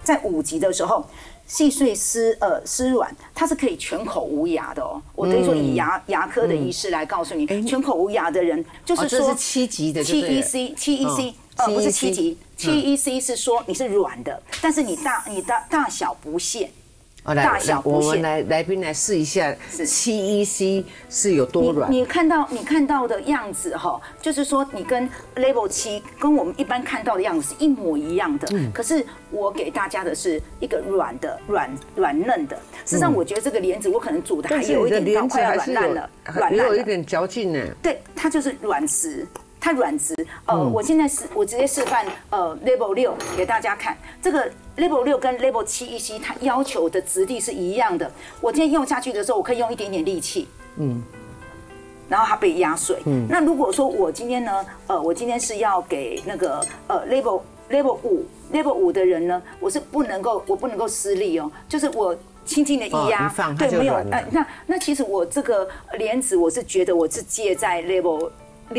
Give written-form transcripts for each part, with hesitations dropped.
在5级的时候。细碎湿软，它是可以全口无牙的哦。我等于说以牙科的医师来告诉你，全口无牙的人，就是说这是7级的 7EC，不是7级，7EC 是说你是软的，但是你大小不限。大小不限。 我们来宾来试一下7EC 是有多软。 你看到的样子哈，就是说你跟 Level 7跟我们一般看到的样子是一模一样的。可是我给大家的是一个软嫩的。事实上，我觉得这个莲子我可能煮的还有一点到快要软烂了， 也有一点嚼劲呢。 对，它就是软质。它软质，我现在我直接示范Level 6给大家看，这个 Level 6跟 Level 7EC 它要求的质地是一样的。我今天用下去的时候，我可以用一点点力气，然后它被压碎。那如果说我今天呢，我今天是要给那个Level 5的人呢，我不能够施力哦，就是我。轻轻的一压，对，没有，那其实我这个莲子，我是觉得我是介在 Level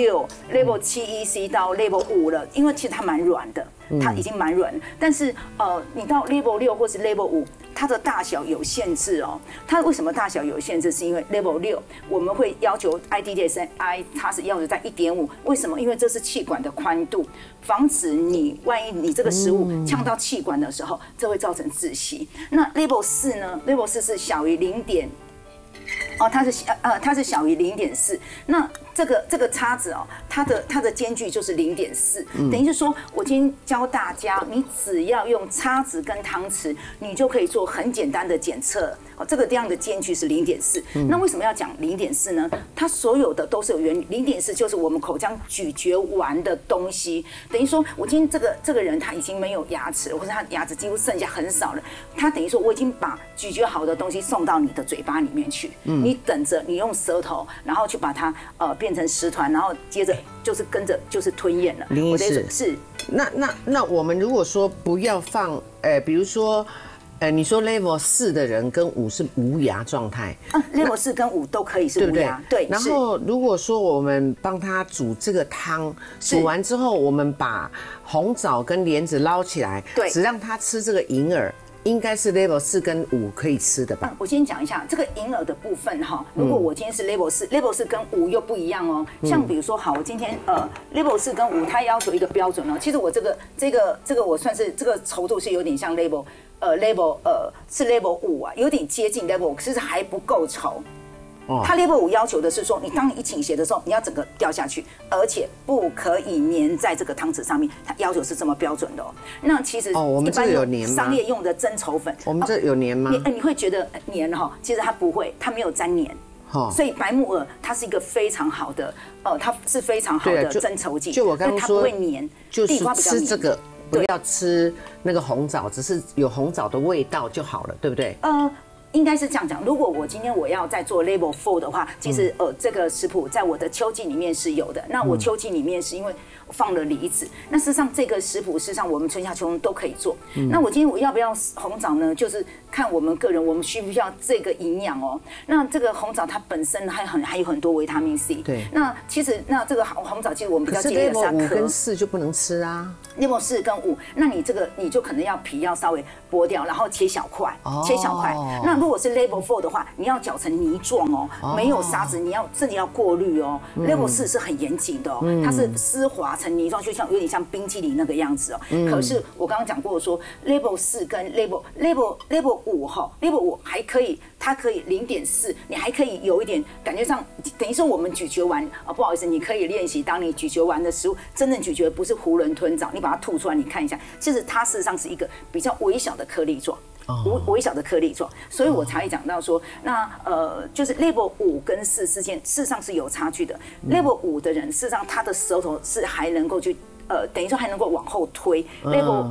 7EC 到 Level 5了，因为其实它蛮软的，它已经蛮软了。但是你到 Level 6或是 Level 5，它的大小有限制哦。它为什么大小有限制？是因为 Level 6我们会要求 IDSI 它是要求在1.5，为什么？因为这是气管的宽度，防止你万一你这个食物呛到气管的时候，这会造成窒息。那 Level 4呢 ？Level 4是小于0.。它是小于0.4，那这个叉子哦，它的间距就是0.4，等于是说我今天教大家，你只要用叉子跟汤匙，你就可以做很简单的检测。这个这样的间距是0.4，那为什么要讲0.4呢？它所有的都是有原理，0.4就是我们口腔咀嚼完的东西，等于说我今天这个人他已经没有牙齿，或者他牙齿几乎剩下很少了，他等于说我已经把咀嚼好的东西送到你的嘴巴里面去，你等着你用舌头，然后去把它变成食团，然后接着就是跟着就是吞咽了。 林医师是那我们如果说不要放比如说。你说 Level 4的人跟5是无牙状态 ，Level 4跟5都可以是无牙，对。 然后如果说我们帮他煮这个汤，煮完之后，我们把红枣跟莲子捞起来，对，只让他吃这个银耳。应该是 Level 4跟5可以吃的吧？ 我先讲一下这个银耳的部分哈。如果我今天是 Level 4，Level 4跟5又不一样哦。像比如说，好，我今天Level 4跟5，它要求一个标准哦。其实我这个我算是这个稠度是有点像 Level 是 Level 5啊，有点接近 Level 5，可是还不够稠。它 Level 5要求的是说，当你一倾斜的时候，你要整个掉下去，而且不可以粘在这个汤匙上面。它要求是这么标准的哦。那其实我们这个有粘吗？ 商业用的增稠粉， 我们这有粘吗？ 你会觉得粘哈，其实它不会，它没有沾粘。所以白木耳它是一个非常好的，它是非常好的增稠剂。 就我刚刚说， 它不会粘， 就是吃这个，不要吃那个红枣，只是有红枣的味道就好了，对不对？ 应该是这样讲。如果我今天我要再做 Level 4的话，其实这个食谱在我的秋季里面是有的。那我秋季里面是因为放了梨子，那事实上这个食谱事实上我们春夏秋冬都可以做。那我今天我要不要红枣呢？就是看我们个人，我们需不需要这个营养哦。那这个红枣它本身还有很多维他命 C。对。那其实这个红枣其实我们比较建议的是它 5跟4就不能吃啊。 Level 4跟5，那你这个你就可能要皮要稍微剥掉，然后切小块，切小块。那如果是 Level 4的话，你要搅成泥状哦，没有沙子，你要甚至要过滤哦。Level 4是很严谨的哦，它是丝滑成泥状，就像有点像冰淇淋那个样子哦。可是我刚刚讲过说 ，Level 4跟 Level 5哈 ，Level 5还可以，它可以0.4，你还可以有一点感觉上，等于说我们咀嚼完不好意思，你可以练习，当你咀嚼完的食物，真正咀嚼不是囫囵吞枣，你把它吐出来，你看一下，其实它事实上是一个比较微小的颗粒状。微小的颗粒状，所以我才会讲到说，那就是 Level 5跟4之间事实上是有差距的。Level 5的人，事实上他的舌头是还能够去等于说还能够往后推。Level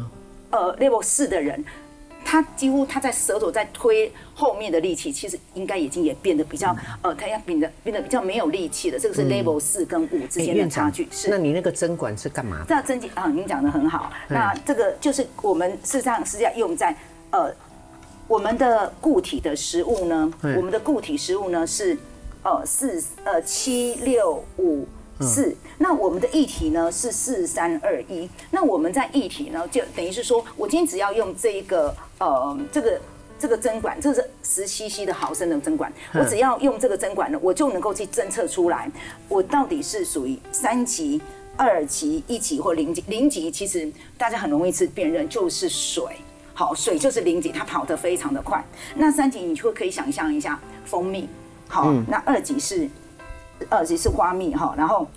4的人，他几乎他在舌头在推后面的力气，其实应该已经也变得比较他要变得比较没有力气了。这个是 Level 4跟5之间的差距。是。 那你那个针管是干嘛的？ 这针剂您讲得很好。那这个就是我们事实上是要用在我们的固体的食物呢，我们的固体食物呢是7、6、5、 是。那我们的液体呢是4321。那我们在液体呢，就等于是说，我今天只要用这个这个针管，这是10cc 的毫升的针管，我只要用这个针管呢，我就能够去侦测出来，我到底是属于3级、2级、1级或0级。0级其实大家很容易去辨认，就是水。好，水就是0级，它跑得非常的快。那3级你就可以想象一下蜂蜜，好，那2级是花蜜哈，然后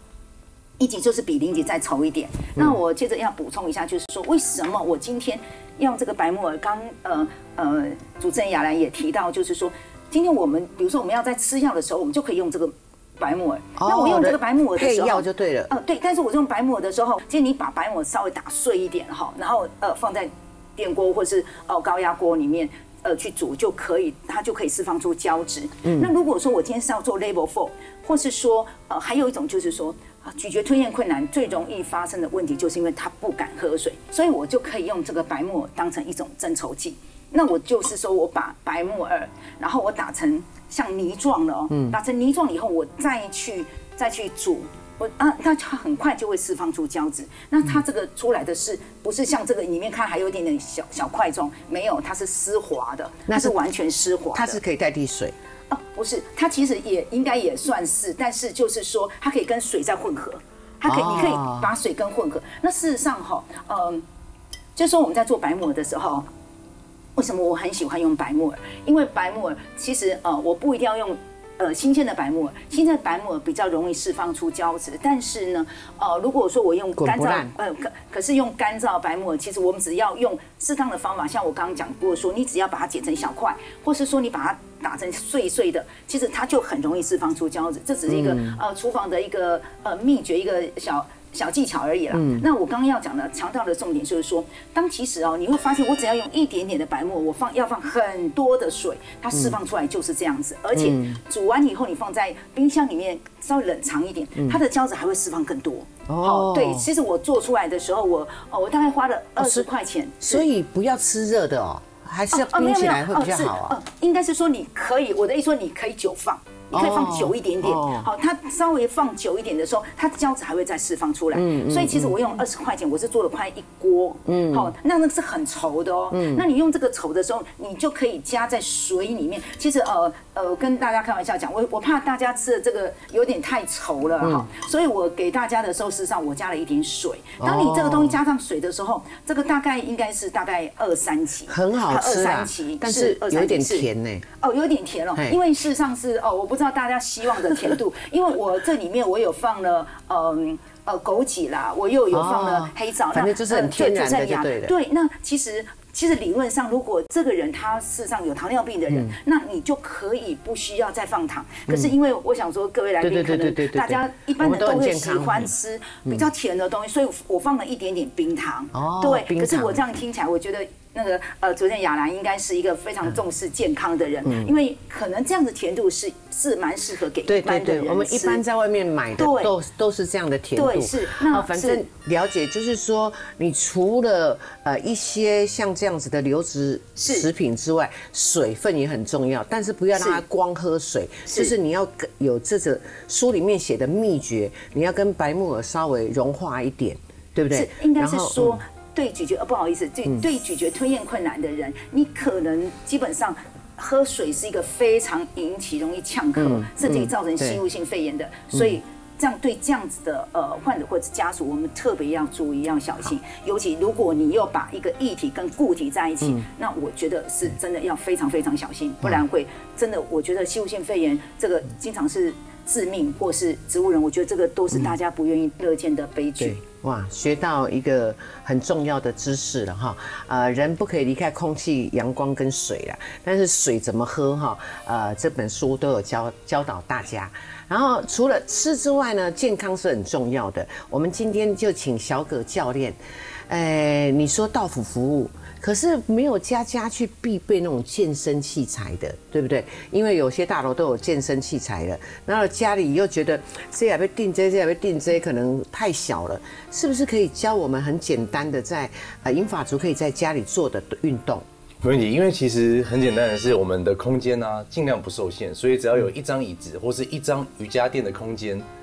1级就是比0级再稠一点。那我接着要补充一下，就是说为什么我今天用这个白木耳？刚主持人雅兰也提到，就是说今天我们比如说我们要在吃药的时候，我们就可以用这个白木耳。那我用这个白木耳的时候， 配药就对了。 对，但是我用白木耳的时候，其实你把白木耳稍微打碎一点哈，然后放在电锅或是高压锅里面去煮就可以，它就可以释放出胶质。那如果说我今天是要做 Level 4，或是说还有一种就是说咀嚼吞咽困难最容易发生的问题，就是因为他不敢喝水，所以我就可以用这个白木耳当成一种增稠剂。那我就是说我把白木耳，然后我打成像泥状了打成泥状以后，我再去煮。那它很快就会释放出胶质。那它这个出来的不是像这个里面看还有一点点小块状？没有，它是丝滑的，它是完全丝滑的。 它是可以代替水？ 不是，它其实应该也算是，但是就是说它可以跟水再混合，你可以把水跟混合。那事实上就是说我们在做白木耳的时候，为什么我很喜欢用白木耳？因为白木耳其实我不一定要用。新鲜的白木耳，新鲜的白木耳比较容易释放出胶质，但是呢，如果说我用干燥，可是用干燥白木耳，其实我们只要用适当的方法，像我刚刚讲过说，你只要把它剪成小块，或是说你把它打成碎碎的，其实它就很容易释放出胶质。这只是一个厨房的一个秘诀，一个小技巧而已啦。那我刚刚要讲的强调的重点就是说，当其实你会发现，我只要用一点点的白木耳，要放很多的水，它释放出来就是这样子。而且煮完以后，你放在冰箱里面稍微冷藏一点，它的胶质还会释放更多。对，其实我做出来的时候，我大概花了20块钱。 所以不要吃热的还是要冰起来会比较好应该是说你可以，我的意思说你可以久放。你可以放久一点点，好，它稍微放久一点的时候，它的胶质还会再释放出来。所以其实我用20块钱，我是做了快1锅，好，那是很稠的那你用这个稠的时候，你就可以加在水里面。其实跟大家开玩笑讲，我怕大家吃的这个有点太稠了哈，所以我给大家的时候，事实上我加了一点水。当你这个东西加上水的时候，这个大概应该是大概2、3级， 很好吃啊，但是有点甜呢。 有点甜因为事实上是我不知道大家希望的甜度，因为我这里面我有放了枸杞啦，我又有放了黑枣， 反正就是很天然的就对了。 对，那其实理论上，如果这个人他事实上有糖尿病的人，那你就可以不需要再放糖。可是因为我想说，各位来宾可能大家一般人都会喜欢吃比较甜的东西，所以我放了一点点冰糖。对，可是我这样听起来，我觉得。那个昨天雅兰应该是一个非常重视健康的人，因为可能这样的甜度是蛮适合给一般的人吃。 我们一般在外面买的都是这样的甜度。 对，是。那反正了解就是说，你除了一些像这样子的流质食品之外，水分也很重要，但是不要让它光喝水，就是你要有这个书里面写的秘诀，你要跟白木耳稍微融化一点，对不对？ 是，应该是说。对咀嚼不好意思，对咀嚼吞咽困难的人，你可能基本上喝水是一个非常引起容易呛咳，甚至造成吸入性肺炎的，所以对这样子的患者或者家属，我们特别要注意，要小心。尤其如果你又把一个液体跟固体在一起，那我觉得是真的要非常非常小心，不然会真的，我觉得吸入性肺炎这个经常是致命，或是植物人，我觉得这个都是大家不愿意乐见的悲剧。 哇，学到一个很重要的知识了哈，人不可以离开空气、阳光跟水啦，但是水怎么喝哈，这本书都有教导大家。然后除了吃之外呢，健康是很重要的。我们今天就请小葛教练，你说到府服务。可是没有家去必备那种健身器材的，对不对？因为有些大楼都有健身器材了，然后家里又觉得这也被定这也被定这，可能太小了，是不是可以教我们很简单的在银发族可以在家里做的运动？ 没问题，因为其实很简单的是，我们的空间啊尽量不受限，所以只要有一张椅子或是一张瑜伽垫的空间，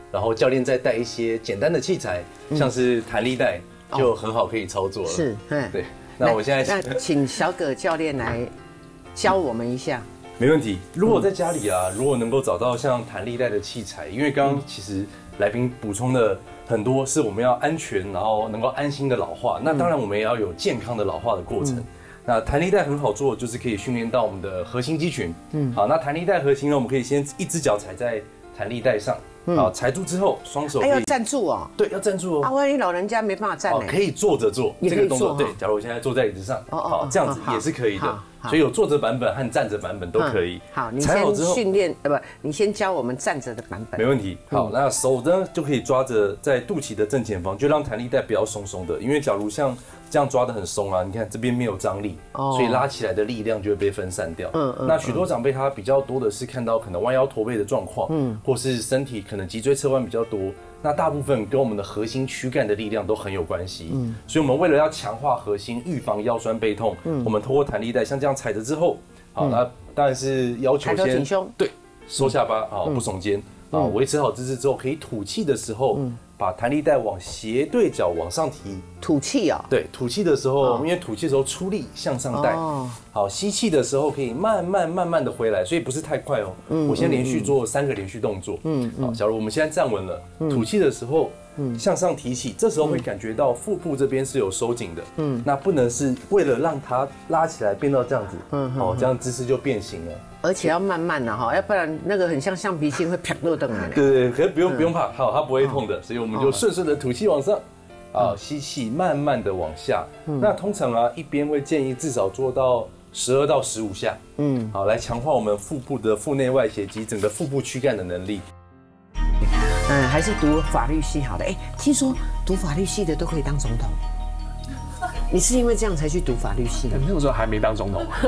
然后教练再带一些简单的器材，像是弹力带，就很好可以操作了。 是， 对。那我现在请小葛教练来教我们一下。 没问题。如果在家里啊，如果能够找到像弹力带的器材，因为刚刚其实来宾补充的很多是我们要安全，然后能够安心的老化。那当然我们也要有健康的老化的过程。那弹力带很好做，就是可以训练到我们的核心肌群。好，那弹力带核心呢，我们可以先一只脚踩在弹力带上。好，踩住之后，双手要站住哦。 对，要站住哦。 万一老人家没办法站呢？ 可以坐着做这个动作。对，假如我现在坐在椅子上，好，这样子也是可以的。所以有坐着版本和站着版本都可以。 好，你先训练，你先教我们站着的版本。 没问题。好，那手呢就可以抓着在肚脐的正前方，就让弹力带不要松松的，因为假如像这样抓得很松啊，你看这边没有张力，所以拉起来的力量就会被分散掉。那许多长辈他比较多的是看到可能弯腰驼背的状况，或是身体可能脊椎侧弯比较多，那大部分跟我们的核心躯干的力量都很有关系。所以我们为了要强化核心，预防腰酸背痛，我们透过弹力带像这样踩着之后，好，那当然是要求先对收下巴，好，不耸肩，啊，维持好姿势之后，可以吐气的时候，把弹力带往斜对角往上提。 吐气啊？ 对，吐气的时候，因为吐气的时候出力向上带。好，吸气的时候可以慢慢的回来，所以不是太快哦。我先连续做3个连续动作。好，假如我们现在站稳了，吐气的时候，向上提起，这时候会感觉到腹部这边是有收紧的。那不能是为了让它拉起来变到这样子。好，这样姿势就变形了。 而且要慢慢的哈，要不然那个很像橡皮筋会啪落灯来。 对，可是不用怕，好，它不会痛的，所以我们就顺的吐气往上，啊，吸气慢慢的往下。那通常啊，一边会建议至少做到12到15下，好，来强化我们腹部的腹内外斜及整个腹部躯干的能力。 还是读法律系好的。听说读法律系的都可以当总统。你是因为这样才去读法律系的？ 那个时候还没当总统。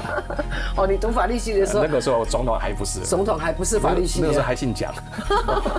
哦，你读法律系的时候， 那个时候总统还不是。 总统还不是法律系的， 那个时候还姓蒋。